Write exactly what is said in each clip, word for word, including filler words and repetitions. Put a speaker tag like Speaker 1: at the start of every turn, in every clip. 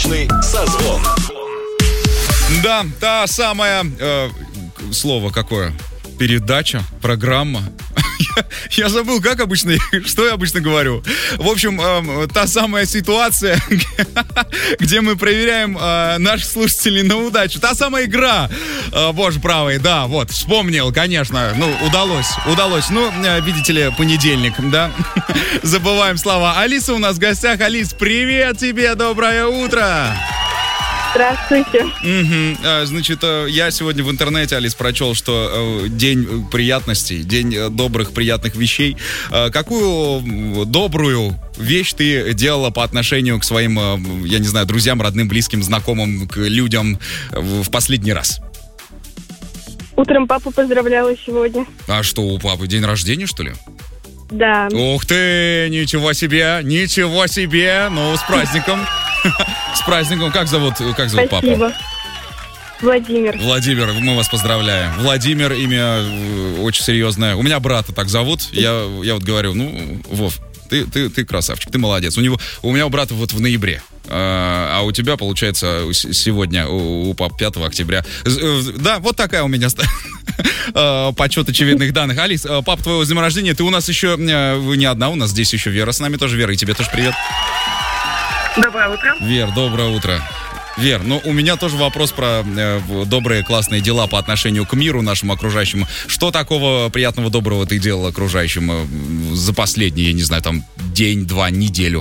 Speaker 1: Удачный созвон.
Speaker 2: Да, та самая... Э, слово какое? Передача, программа. Я, я забыл, как обычно, что я обычно говорю. В общем, э, та самая ситуация, где мы проверяем э, наших слушателей на удачу. Та самая игра. Э, боже правый, да, вот, вспомнил, конечно. Ну, удалось, удалось. Ну, э, видите ли, понедельник, да? Забываем слова. Алиса у нас в гостях. Алис, привет тебе, доброе утро.
Speaker 3: Здравствуйте.
Speaker 2: Угу. А, значит, я сегодня в интернете, Алис, прочел, что э, день приятностей, день добрых, приятных вещей. Э, какую добрую вещь ты делала по отношению к своим, э, я не знаю, друзьям, родным, близким, знакомым, к людям в, в последний раз?
Speaker 3: Утром папу поздравляла сегодня.
Speaker 2: А что, у папы день рождения, что ли?
Speaker 3: Да.
Speaker 2: Ух ты, ничего себе, ничего себе. Ну, с праздником. С праздником. Как зовут, как зовут папу?
Speaker 3: Спасибо. Владимир.
Speaker 2: Владимир, мы вас поздравляем. Владимир, имя очень серьезное. У меня брата так зовут. Я, я вот говорю, ну, Вов, ты, ты, ты красавчик, ты молодец. У него, у меня у брата вот в ноябре. А у тебя, получается, сегодня, у, у пап пятого октября. Да, вот такая у меня подсчет очевидных данных. Алис, папа твоего дня рождения, ты у нас еще не одна, у нас здесь еще Вера с нами тоже. Вера, и тебе тоже привет.
Speaker 4: Доброе утро.
Speaker 2: Вер, доброе утро. Вер, ну у меня тоже вопрос про э, добрые, классные дела по отношению к миру нашему окружающему. Что такого приятного, доброго ты делал окружающим э, за последний, я не знаю, там, день, два, неделю?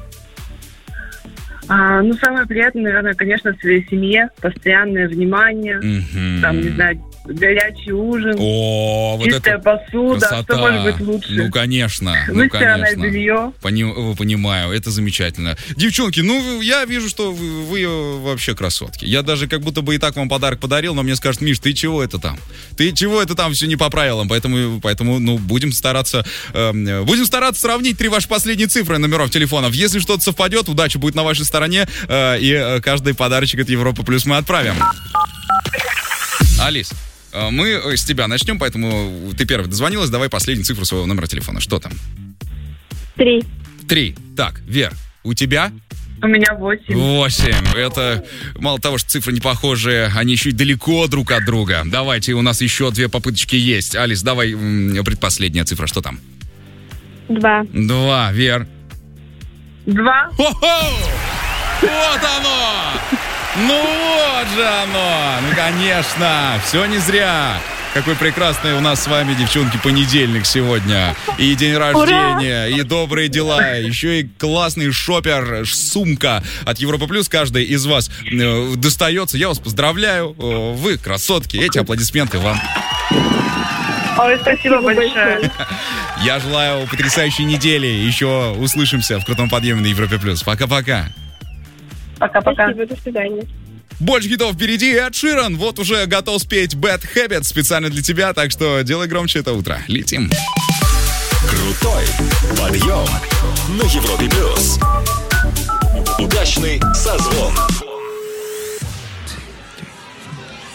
Speaker 4: А, ну, самое приятное, наверное, конечно, в своей семье. Постоянное внимание.
Speaker 2: Mm-hmm.
Speaker 4: Там, не знаю, горячий ужин.
Speaker 2: О,
Speaker 4: чистая
Speaker 2: вот
Speaker 4: посуда.
Speaker 2: красота.
Speaker 4: Что может быть лучше?
Speaker 2: Ну, конечно.
Speaker 4: Выстиранное
Speaker 2: ну, конечно.
Speaker 4: белье.
Speaker 2: Пони- понимаю, это замечательно. Девчонки, ну, я вижу, что вы, вы вообще красотки. Я даже как будто бы и так вам подарок подарил, но мне скажут: Миш, ты чего это там? Ты чего это там все не по правилам? Поэтому, поэтому ну, будем стараться э, будем стараться сравнить три ваши последние цифры номеров телефонов. Если что-то совпадет, удача будет на вашей стороне, э, и э, каждый подарочек от Европы Плюс мы отправим. Алис, мы с тебя начнем, поэтому ты первый дозвонилась. Давай последнюю цифру своего номера телефона. Что там?
Speaker 3: Три.
Speaker 2: Три. Так, Вер, у тебя?
Speaker 4: У меня восемь.
Speaker 2: Восемь. Это мало того, что цифры не похожие, они еще и далеко друг от друга. Давайте, у нас еще две попыточки есть. Алис, давай м- предпоследняя цифра. Что там?
Speaker 3: Два.
Speaker 2: Два. Вер?
Speaker 4: Два.
Speaker 2: Хо-хо! Вот оно! Ну вот же оно! Ну, конечно! Все не зря! Какой прекрасный у нас с вами, девчонки, понедельник сегодня. И день рождения, и добрые дела, еще и классный шопер, сумка от Европа Плюс. Каждый из вас э, достается. Я вас поздравляю. Вы красотки. Эти аплодисменты вам.
Speaker 4: Ой, спасибо большое.
Speaker 2: Я желаю потрясающей недели. Еще услышимся в крутом подъеме на Европе Плюс. Пока-пока.
Speaker 4: Пока-пока.
Speaker 3: Спасибо, до свидания.
Speaker 4: Больше хитов впереди. Эд Ширан вот уже готов спеть Bad Habit специально для тебя, так что делай громче это утро. Летим.
Speaker 1: Крутой подъем на Европе Плюс. Удачный созвон.